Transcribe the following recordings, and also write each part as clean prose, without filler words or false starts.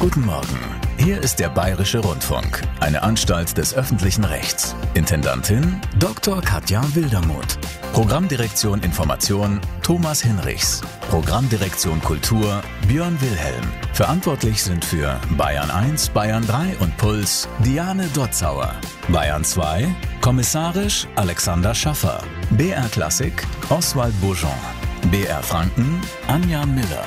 Guten Morgen. Hier ist der Bayerische Rundfunk, eine Anstalt des öffentlichen Rechts. Intendantin Dr. Katja Wildermuth. Programmdirektion Information Thomas Hinrichs. Programmdirektion Kultur Björn Wilhelm. Verantwortlich sind für Bayern 1, Bayern 3 und Puls Diane Dotzauer. Bayern 2 kommissarisch Alexander Schaffer. BR Klassik Oswald Bourgeon. BR Franken Anja Miller.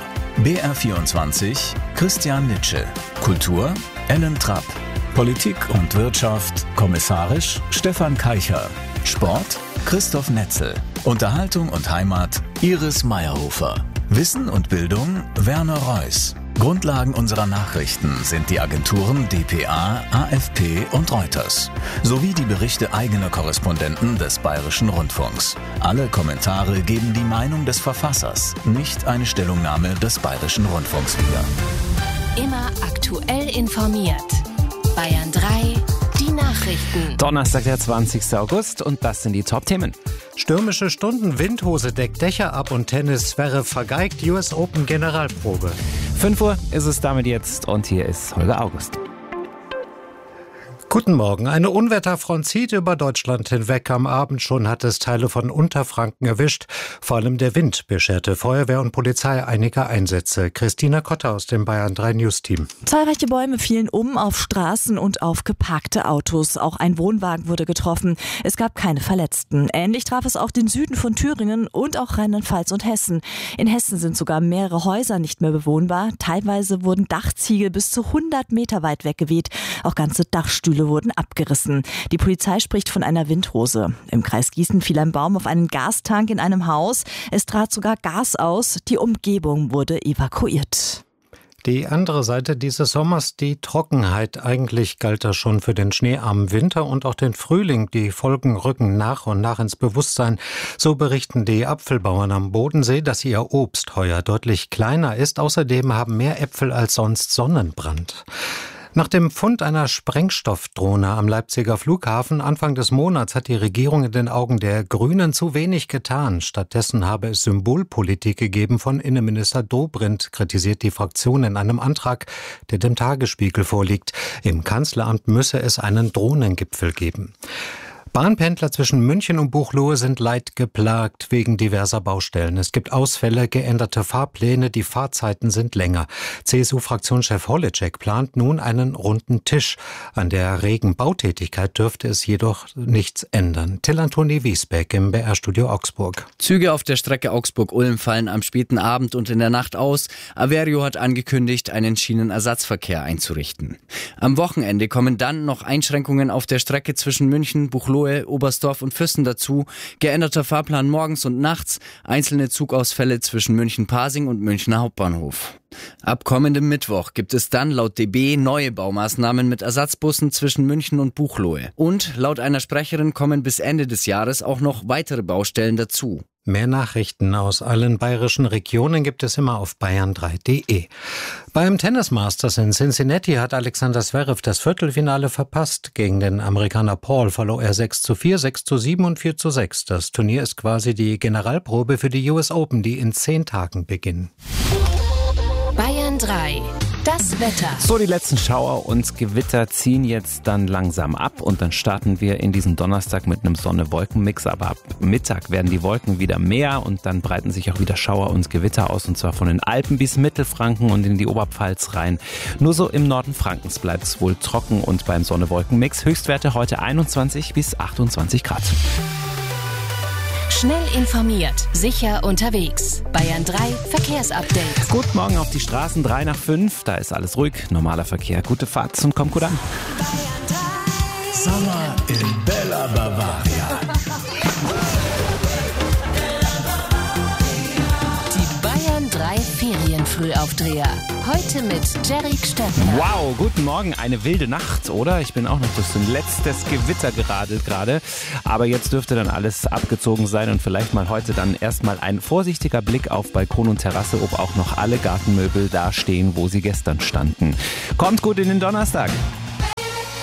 BR24 Christian Nitsche. Kultur Ellen Trapp. Politik und Wirtschaft kommissarisch Stefan Keicher. Sport Christoph Netzel. Unterhaltung und Heimat Iris Meyerhofer. Wissen und Bildung Werner Reuss. Grundlagen unserer Nachrichten sind die Agenturen dpa, AFP und Reuters, sowie die Berichte eigener Korrespondenten des Bayerischen Rundfunks. Alle Kommentare geben die Meinung des Verfassers, nicht eine Stellungnahme des Bayerischen Rundfunks wieder. Immer aktuell informiert. Bayern 3, die Nachrichten. Donnerstag, der 20. August und das sind die Top-Themen. Stürmische Stunden, Windhose deckt Dächer ab und Tennis Zverev vergeigt US Open Generalprobe. 5 Uhr ist es damit jetzt und hier ist Holger August. Guten Morgen. Eine Unwetterfront zieht über Deutschland hinweg. Am Abend schon hat es Teile von Unterfranken erwischt. Vor allem der Wind bescherte Feuerwehr und Polizei einige Einsätze. Christina Kotter aus dem Bayern 3 News Team. Zahlreiche Bäume fielen auf Straßen und auf geparkte Autos. Auch ein Wohnwagen wurde getroffen. Es gab keine Verletzten. Ähnlich traf es auch den Süden von Thüringen und auch Rheinland-Pfalz und Hessen. In Hessen sind sogar mehrere Häuser nicht mehr bewohnbar. Teilweise wurden Dachziegel bis zu 100 Meter weit weggeweht. Auch ganze Dachstühle wurden abgerissen. Die Polizei spricht von einer Windhose. Im Kreis Gießen fiel ein Baum auf einen Gastank in einem Haus. Es trat sogar Gas aus. Die Umgebung wurde evakuiert. Die andere Seite dieses Sommers, die Trockenheit. Eigentlich galt das schon für den schneearmen Winter und auch den Frühling. Die Folgen rücken nach und nach ins Bewusstsein. So berichten die Apfelbauern am Bodensee, dass ihr Obst heuer deutlich kleiner ist. Außerdem haben mehr Äpfel als sonst Sonnenbrand. Nach dem Fund einer Sprengstoffdrohne am Leipziger Flughafen Anfang des Monats hat die Regierung in den Augen der Grünen zu wenig getan. Stattdessen habe es Symbolpolitik gegeben von Innenminister Dobrindt, kritisiert die Fraktion in einem Antrag, der dem Tagesspiegel vorliegt. Im Kanzleramt müsse es einen Drohnengipfel geben. Bahnpendler zwischen München und Buchloe sind leidgeplagt wegen diverser Baustellen. Es gibt Ausfälle, geänderte Fahrpläne, die Fahrzeiten sind länger. CSU-Fraktionschef Holleczek plant nun einen runden Tisch. An der regen Bautätigkeit dürfte es jedoch nichts ändern. Till Antoni Wiesbeck im BR-Studio Augsburg. Züge auf der Strecke Augsburg-Ulm fallen am späten Abend und in der Nacht aus. Averio hat angekündigt, einen Schienenersatzverkehr einzurichten. Am Wochenende kommen dann noch Einschränkungen auf der Strecke zwischen München, Buchloe, Oberstdorf und Füssen dazu, geänderter Fahrplan morgens und nachts, einzelne Zugausfälle zwischen München-Pasing und Münchner Hauptbahnhof. Ab kommendem Mittwoch gibt es dann laut DB neue Baumaßnahmen mit Ersatzbussen zwischen München und Buchloe. Und laut einer Sprecherin kommen bis Ende des Jahres auch noch weitere Baustellen dazu. Mehr Nachrichten aus allen bayerischen Regionen gibt es immer auf bayern3.de. Beim Tennis Masters in Cincinnati hat Alexander Zverev das Viertelfinale verpasst. Gegen den Amerikaner Paul verlor er 6:4, 6:7 und 4:6. Das Turnier ist quasi die Generalprobe für die US Open, die in 10 Tagen beginnen. Bayern 3, das Wetter. So, die letzten Schauer und Gewitter ziehen jetzt dann langsam ab und dann starten wir in diesen Donnerstag mit einem Sonne-Wolken-Mix. Aber ab Mittag werden die Wolken wieder mehr und dann breiten sich auch wieder Schauer und Gewitter aus und zwar von den Alpen bis Mittelfranken und in die Oberpfalz rein. Nur so im Norden Frankens bleibt es wohl trocken und beim Sonne-Wolken-Mix Höchstwerte heute 21 bis 28 Grad. Schnell informiert, sicher unterwegs. Bayern 3 Verkehrsupdate. Guten Morgen auf die Straßen, 3 nach 5. Da ist alles ruhig, normaler Verkehr, gute Fahrt und kommt gut an. Summer in Bella Bavaria. Die Bayern 3 Ferienfrühaufdreher. Heute mit Jerry Stöckner. Wow, guten Morgen, eine wilde Nacht, oder? Ich bin auch noch durch so ein letztes Gewitter geradelt gerade. Aber jetzt dürfte dann alles abgezogen sein und vielleicht mal heute dann erstmal ein vorsichtiger Blick auf Balkon und Terrasse, ob auch noch alle Gartenmöbel da stehen, wo sie gestern standen. Kommt gut in den Donnerstag.